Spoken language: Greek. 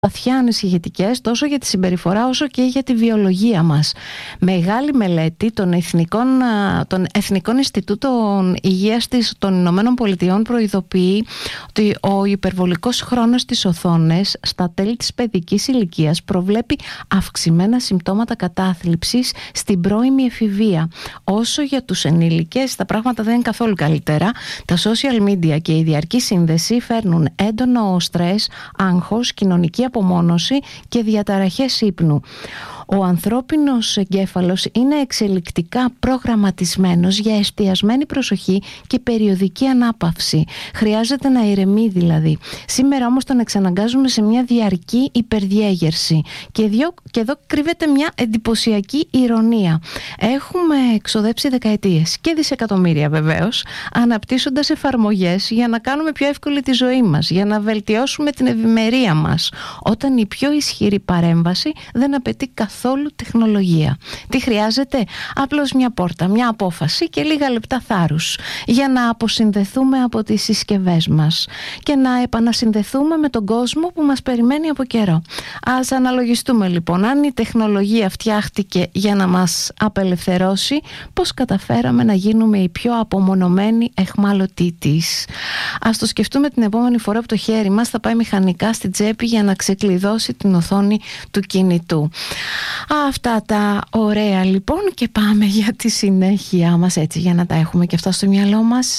βαθιά ανησυχητικές τόσο για τη συμπεριφορά όσο και για τη βιολογία μας. Μεγάλη μελέτη των Εθνικών Ινστιτούτων Υγείας των Ηνωμένων Πολιτειών προειδοποιεί ότι ο υπερβολικός χρόνος στις οθόνες στα τέλη της παιδικής ηλικίας προβλέπει αυξημένα συμπτώματα κατάθλιψης στην πρώιμη εφηβεία. Όσο για τους ενήλικες τα πράγματα δεν είναι καθόλου καλύτερα. Τα social media και η διαρκή σύνδεση φέρνουν έντονο στρες, άγχος, κοινωνική απομόνωση και διαταραχές ύπνου. Ο ανθρώπινος εγκέφαλος είναι εξελικτικά προγραμματισμένος για εστιασμένη προσοχή και περιοδική ανάπαυση. Χρειάζεται να ηρεμεί δηλαδή. Σήμερα όμως τον εξαναγκάζουμε σε μια διαρκή υπερδιέγερση. Και εδώ κρύβεται μια εντυπωσιακή ηρωνία. Έχουμε εξοδέψει δεκαετίες και δισεκατομμύρια βεβαίως, αναπτύσσοντας εφαρμογές για να κάνουμε πιο εύκολη τη ζωή μας, για να βελτιώσουμε την ευημερία μας, όταν η πιο ισχυρή παρέμβαση δεν απαιτεί καθόλου τεχνολογία. Τι χρειάζεται? Απλώς μια πόρτα, μια απόφαση και λίγα λεπτά θάρρους για να αποσυνδεθούμε από τις συσκευές μας και να επανασυνδεθούμε με τον κόσμο που μας περιμένει από καιρό. Ας αναλογιστούμε λοιπόν, αν η τεχνολογία φτιάχτηκε για να μας απελευθερώσει, πώς καταφέραμε να γίνουμε οι πιο απομονωμένοι εχμάλωτοι της? Ας το σκεφτούμε την επόμενη φορά που το χέρι μας θα πάει μηχανικά στην τσέπη για να ξεκλειδώσει την οθόνη του κινητού. Αυτά τα ωραία λοιπόν, και πάμε για τη συνέχεια μας, έτσι, για να τα έχουμε και αυτά στο μυαλό μας.